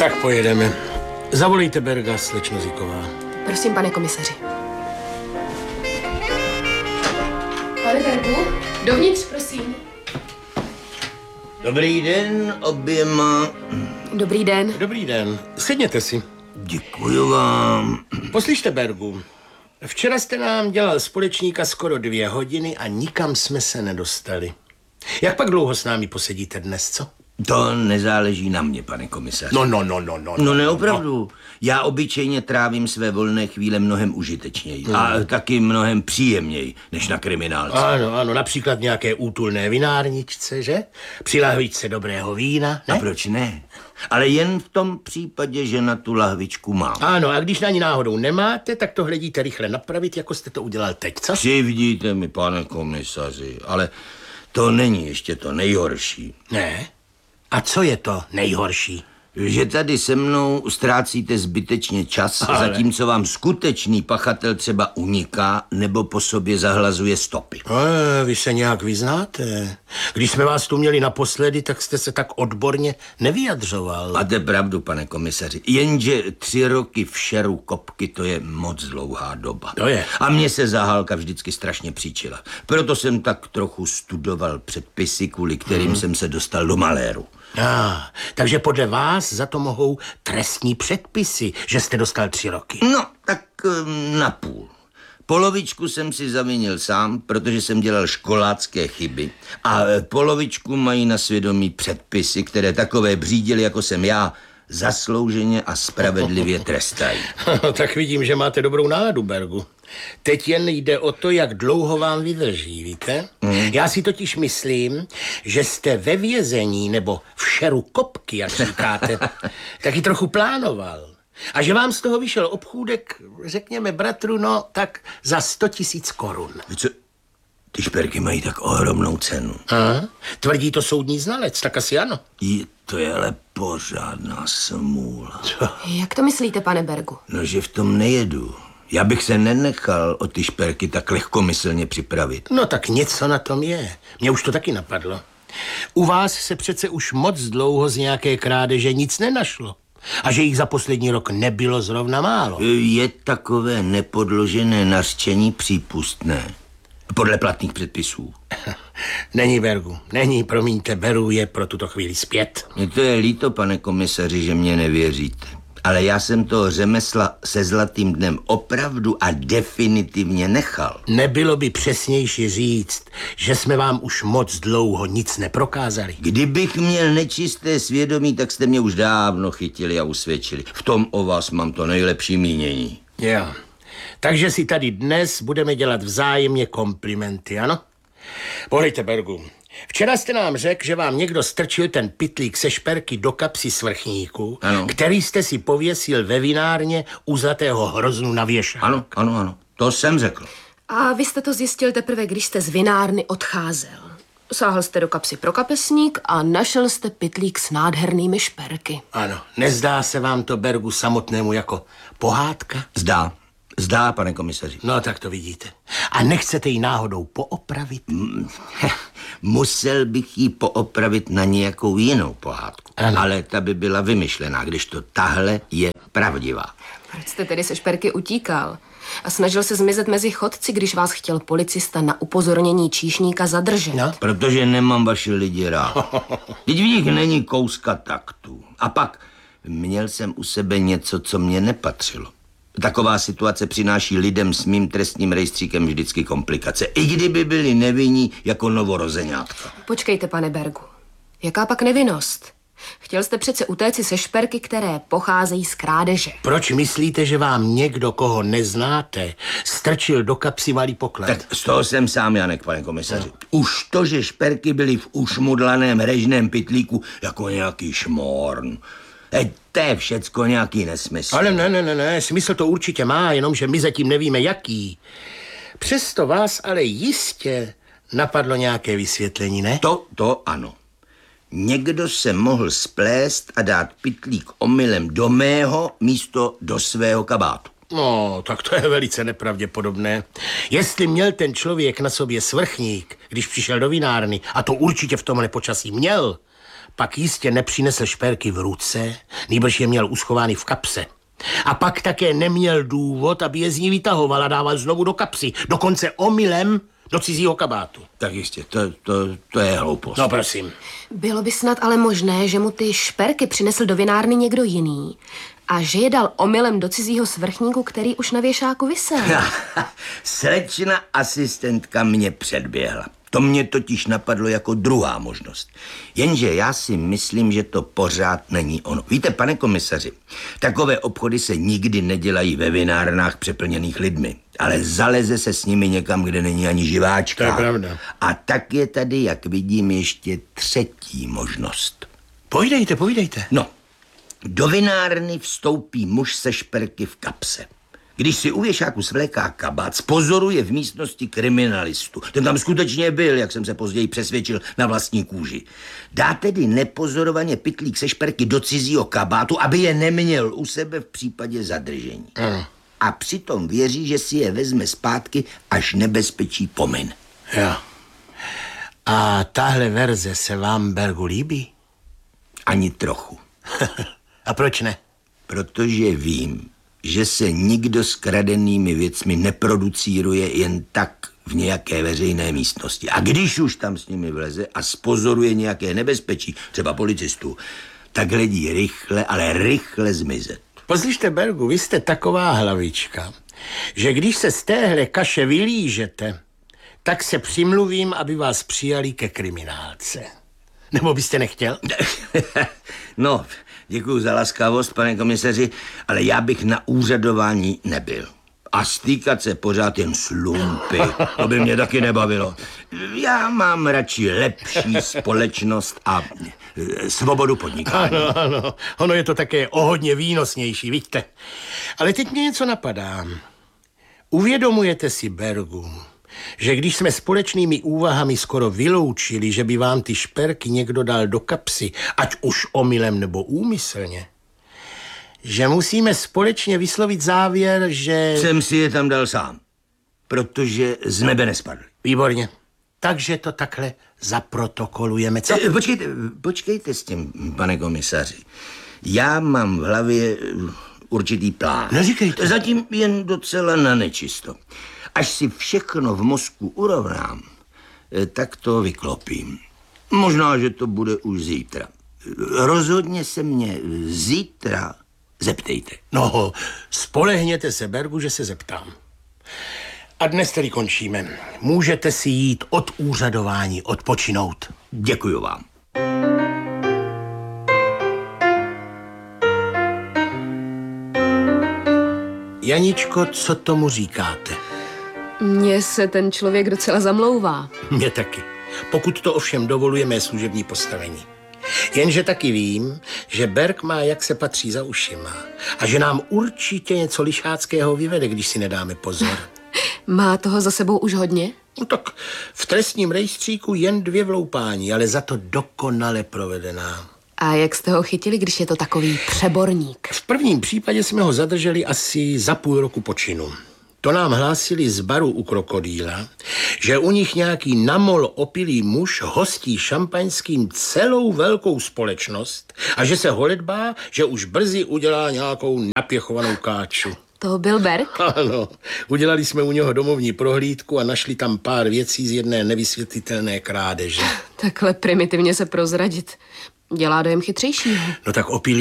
Tak pojedeme. Zavolejte Berga, slečno Ziková. Prosím, pane komisaři. Pane Bergu, dovnitř, prosím. Dobrý den oběma. Dobrý den. Dobrý den. Sedněte si. Děkuju vám. Poslyšte, Bergu. Včera jste nám dělal společníka skoro 2 hodiny a nikam jsme se nedostali. Jak pak dlouho s námi posedíte dnes, co? To nezáleží na mě, pane komisaři. No, neopravdu. Já obyčejně trávím své volné chvíle mnohem užitečněji. A taky mnohem příjemněji, než na kriminálce. Ano, například v nějaké útulné vinárničce, že? Při lahvičce dobrého vína, ne? A proč ne? Ale jen v tom případě, že na tu lahvičku mám. Ano, a když na ní náhodou nemáte, tak to hledíte rychle napravit, jako jste to udělal teď, co? Přivdíte mi, pane komisaři, ale to není ještě to nejhorší. Ne? A co je to nejhorší? Že tady se mnou ztrácíte zbytečně čas, zatímco vám skutečný pachatel třeba uniká nebo po sobě zahlazuje stopy. Vy se nějak vyznáte. Když jsme vás tu měli naposledy, tak jste se tak odborně nevyjadřoval. Máte pravdu, pane komisaři. Jenže 3 roky v šeru kopky, to je moc dlouhá doba. To je. A mně se zahálka vždycky strašně příčila. Proto jsem tak trochu studoval předpisy, kvůli kterým jsem se dostal do maléru. Takže podle vás za to mohou trestní předpisy, že jste dostal 3 roky. No, tak napůl. Polovičku jsem si zavinil sám, protože jsem dělal školácké chyby. A polovičku mají na svědomí předpisy, které takové břídily, jako jsem já, zaslouženě a spravedlivě trestají. Tak vidím, že máte dobrou náladu, Bergu. Teď jen jde o to, jak dlouho vám vydrží, víte? Já si totiž myslím, že jste ve vězení nebo v šeru kopky, jak říkáte, taky trochu plánoval. A že vám z toho vyšel obchůdek, řekněme, bratru, no tak za 100 000 korun. Co? Ty šperky mají tak ohromnou cenu. Tvrdí to soudní znalec, tak asi ano. To je ale pořádná smůla. Jak to myslíte, pane Bergu? No, že v tom nejedu. Já bych se nenechal o ty šperky tak lehkomyslně připravit. No tak něco na tom je. Mně už to taky napadlo. U vás se přece už moc dlouho z nějaké krádeže nic nenašlo. A že jich za poslední rok nebylo zrovna málo. Je takové nepodložené nařčení přípustné. Podle platných předpisů. Není, Bergu. Není, promiňte, beru je pro tuto chvíli zpět. Mně to je líto, pane komisaři, že mě nevěříte. Ale já jsem toho řemesla se zlatým dnem opravdu a definitivně nechal. Nebylo by přesnější říct, že jsme vám už moc dlouho nic neprokázali. Kdybych měl nečisté svědomí, tak jste mě už dávno chytili a usvědčili. V tom o vás mám to nejlepší mínění. Jo. Takže si tady dnes budeme dělat vzájemně komplimenty, ano? Pohlejte, Bergu. Včera jste nám řekl, že vám někdo strčil ten pytlík se šperky do kapsy svrchníku, který jste si pověsil ve vinárně u Zlatého hroznu na věšák. Ano, to jsem řekl. A vy jste to zjistil teprve, když jste z vinárny odcházel. Sáhl jste do kapsy pro kapesník a našel jste pytlík s nádhernými šperky. Ano, nezdá se vám to, Bergu, samotnému jako pohádka? Zdá, pane komisaři. No, tak to vidíte. A nechcete ji náhodou poopravit? Musel bych ji poopravit na nějakou jinou pohádku. Ano. Ale ta by byla vymyšlená, když to tahle je pravdivá. Proč jste tedy se šperky utíkal? A snažil se zmizet mezi chodci, když vás chtěl policista na upozornění číšníka zadržet. No. Protože nemám vaše lidi rád. Teď v nich není kouska taktu. A pak měl jsem u sebe něco, co mě nepatřilo. Taková situace přináší lidem s mým trestním rejstříkem vždycky komplikace. I kdyby byli nevinní jako novorozeňátka. Počkejte, pane Bergu. Jaká pak nevinnost? Chtěl jste přece utéci se šperky, které pocházejí z krádeže. Proč myslíte, že vám někdo, koho neznáte, strčil do kapsy malý poklad? Tak z toho jsem sám, Janek, pane komisaři. Už to, že šperky byly v ušmudlaném režném pytlíku jako nějaký šmorn. To je všecko nějaký nesmysl. Ale ne, smysl to určitě má, jenomže my zatím nevíme jaký. Přesto vás ale jistě napadlo nějaké vysvětlení, ne? To ano. Někdo se mohl splést a dát pytlík omylem do mého místo do svého kabátu. No, tak to je velice nepravděpodobné. Jestli měl ten člověk na sobě svrchník, když přišel do vinárny, a to určitě v tomhle počasí měl, pak jistě nepřinesl šperky v ruce, nýbrž je měl uschovány v kapse. A pak také neměl důvod, aby je z ní vytahoval a dával znovu do kapsy, dokonce omylem do cizího kabátu. Tak jistě, to je hloupost. No prosím. Bylo by snad ale možné, že mu ty šperky přinesl do vinárny někdo jiný a že je dal omylem do cizího svrchníku, který už na věšáku visel. Slečna asistentka mě předběhla. To mě totiž napadlo jako druhá možnost. Jenže já si myslím, že to pořád není ono. Víte, pane komisaři, takové obchody se nikdy nedělají ve vinárnách přeplněných lidmi, ale zaleze se s nimi někam, kde není ani živáčka. To je pravda. A tak je tady, jak vidím, ještě třetí možnost. Povídejte. No, do vinárny vstoupí muž se šperky v kapse. Když si u věšáku svléká kabát, zpozoruje v místnosti kriminalistu. Ten tam skutečně byl, jak jsem se později přesvědčil na vlastní kůži. Dá tedy nepozorovaně pytlík se šperky do cizího kabátu, aby je neměl u sebe v případě zadržení. A přitom věří, že si je vezme zpátky, až nebezpečí pomine. Jo. A tahle verze se vám, Bergu, líbí? Ani trochu. A proč ne? Protože vím, že se nikdo s kradenými věcmi neproducíruje jen tak v nějaké veřejné místnosti. A když už tam s nimi vleze a zpozoruje nějaké nebezpečí, třeba policistů, tak hledí rychle, ale rychle zmizet. Poslyšte, Bergu, vy jste taková hlavička, že když se z téhle kaše vylížete, tak se přimluvím, aby vás přijali ke kriminálce. Nebo byste nechtěl? No, děkuju za laskavost, pane komisaři, ale já bych na úřadování nebyl. A stýkat se pořád jen s lumpy, to by mě taky nebavilo. Já mám radši lepší společnost a svobodu podnikání. Ano, ono je to také o hodně výnosnější, vidíte. Ale teď mě něco napadá. Uvědomujete si, Bergu, že když jsme společnými úvahami skoro vyloučili, že by vám ty šperky někdo dal do kapsy, ať už omylem nebo úmyslně, že musíme společně vyslovit závěr, že... Jsem si je tam dal sám, protože z nebe nespadly. Výborně. Takže to takhle zaprotokolujeme, co? Počkejte s tím, pane komisaři. Já mám v hlavě určitý plán. Neříkejte. Zatím jen docela na nečisto. Až si všechno v mozku urovnám, tak to vyklopím. Možná, že to bude už zítra. Rozhodně se mě zítra zeptejte. No, spolehněte se, Bergu, že se zeptám. A dnes tedy končíme. Můžete si jít od úřadování odpočinout. Děkuju vám. Janičko, co tomu říkáte? Mně se ten člověk docela zamlouvá. Mně taky. Pokud to ovšem dovoluje mé služební postavení. Jenže taky vím, že Berg má, jak se patří, za ušima. A že nám určitě něco lišáckého vyvede, když si nedáme pozor. Má toho za sebou už hodně? No tak v trestním rejstříku jen 2 vloupání, ale za to dokonale provedená. A jak jste ho chytili, když je to takový přeborník? V prvním případě jsme ho zadrželi asi za půl roku počinu. To nám hlásili z baru u Krokodýla, že u nich nějaký namol opilý muž hostí šampaňským celou velkou společnost a že se holedbá, že už brzy udělá nějakou napěchovanou káču. To byl Berg? Ano, udělali jsme u něho domovní prohlídku a našli tam pár věcí z jedné nevysvětlitelné krádeže. Takhle primitivně se prozradit. Dělá dojem chytřejšího. No tak opilý